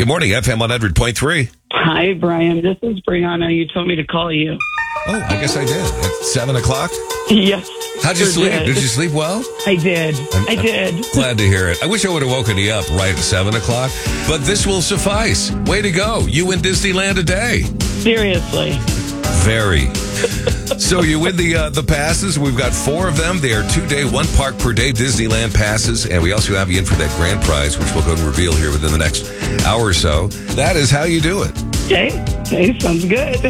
Good morning, FM 100.3. Hi, Brian. This is Brianna. You told me to call you. Oh, I guess I did. At 7 o'clock? Yes. How'd you sure sleep? did. Did you sleep well? I did. I did. Glad to hear it. I wish I would have woken you up right at 7 o'clock, but this will suffice. Way to go. You win Disneyland a day. Seriously. Very. So you win the passes. We've got 4 of them. They are 2-day, 1 park per day Disneyland passes. And we also have you in for that grand prize, which we'll go and reveal here within the next hour or so. That is how you do it. Okay. Sounds good.